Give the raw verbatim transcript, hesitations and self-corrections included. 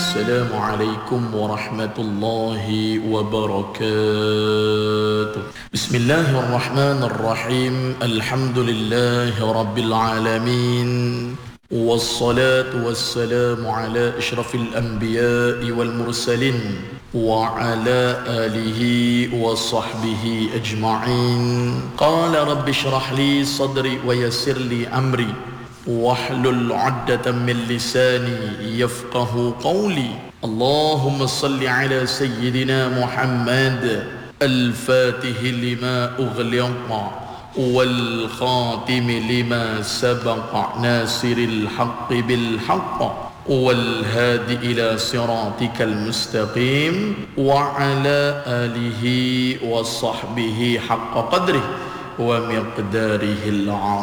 السلام عليكم ورحمة الله وبركاته. بسم الله الرحمن الرحيم. الحمد لله رب العالمين، والصلاة والسلام على أشرف الأنبياء والمرسلين وعلى آله وصحبه أجمعين. قال رب اشرح لي صدري ويسر لي أمري واحلل عقدة من لساني يفقه قولي. اللهم صل على سيدنا محمد الفاتح لما أغلق والخاتم لما سبق ناصر الحق بالحق والهادي إلى صراطك المستقيم وعلى آله وصحبه حق قدره ومقداره العظيم.